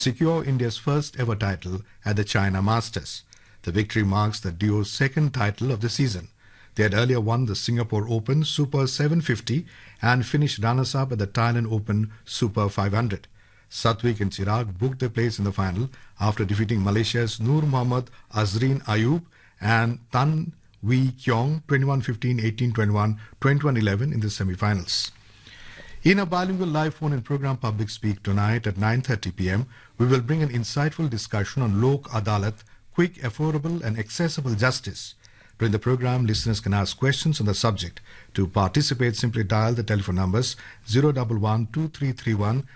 secure India's first ever title at the China Masters. The victory marks the duo's second title of the season. They had earlier won the Singapore Open Super 750 and finished runners-up at the Thailand Open Super 500. Satwik and Chirag booked their place in the final after defeating Malaysia's Nur Mohammad Azrin Ayub and Tan Wee Kyong 21-15, 18-21, 21-11 in the semi-finals. In a bilingual live phone-in program Public Speak tonight at 9:30 p.m., we will bring an insightful discussion on Lok Adalat, quick, affordable and accessible justice. During the program, listeners can ask questions on the subject. To participate, simply dial the telephone numbers 011-2331-0481,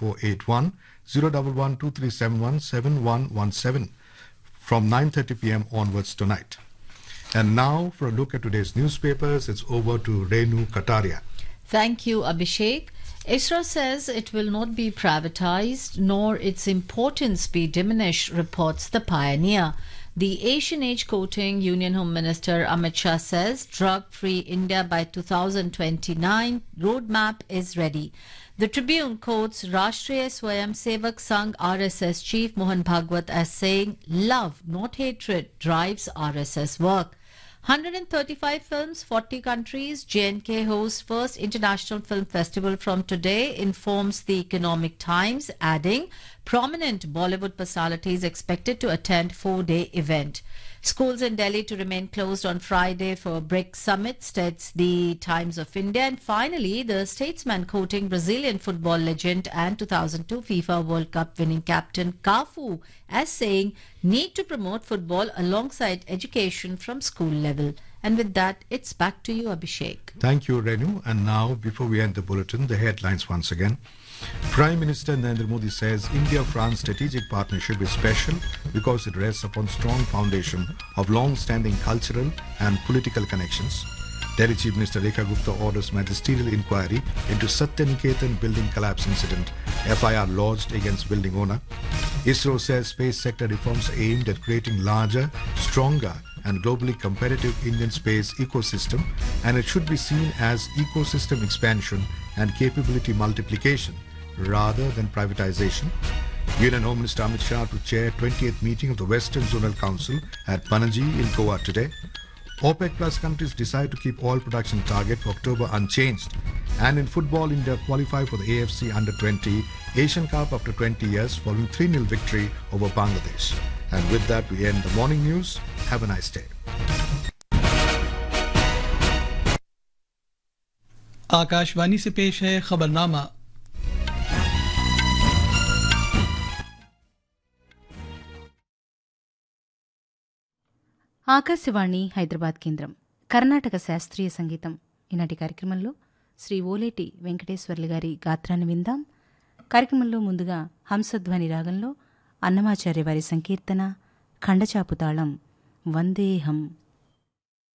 011-2371-7117 from 9:30 p.m. onwards tonight. And now, for a look at today's newspapers, it's over to Renu Kataria. Thank you, Abhishek. ISRO says it will not be privatized nor its importance be diminished, reports The Pioneer. The Asian Age Quoting Union Home Minister Amit Shah says drug-free India by 2029 roadmap is ready. The Tribune quotes Rashtriya Swayam Sevak Sangh RSS Chief Mohan Bhagwat as saying, "Love, not hatred, drives RSS work." 135 films, 40 countries. J&K hosts first international film festival from today, informs the Economic Times, adding prominent Bollywood personalities expected to attend 4-day event. Schools in Delhi to remain closed on Friday for BRICS summit, states the Times of India. And finally, the Statesman quoting Brazilian football legend and 2002 FIFA World Cup winning captain Cafu as saying, need to promote football alongside education from school level. And with that, it's back to you, Abhishek. Thank you, Renu. And now, before we end the bulletin, the headlines once again. Prime Minister Narendra Modi says India-France strategic partnership is special because it rests upon strong foundation of long-standing cultural and political connections. Delhi Chief Minister Rekha Gupta orders magisterial inquiry into Satyaniketan building collapse incident. FIR lodged against building owner. ISRO says space sector reforms aimed at creating larger, stronger and globally competitive Indian space ecosystem, and it should be seen as ecosystem expansion and capability multiplication rather than privatization. Union Home Minister Amit Shah to chair 20th meeting of the Western Zonal Council at Panaji in Goa today. OPEC Plus countries decide to keep oil production target for October unchanged. And in football, India qualify for the AFC Under-20 Asian Cup after 20 years following 3-0 victory over Bangladesh. And with that, we end the morning news. Have a nice day. Akashvani से पेश है खबरनामा। ఆకాశవాణి హైదరాబాద్ కేంద్రం కర్ణాటక శాస్త్రీయ సంగీతం. ఈనాటి కార్యక్రమంలో శ్రీ ఓలేటి వెంకటేశ్వర్లు గారి గాత్రాన్ని విందాం. కార్యక్రమంలో ముందుగా హంసధ్వని రాగంలో అన్నమాచార్య వారి సంకీర్తన ఖండచాపు తాళం వందేహం.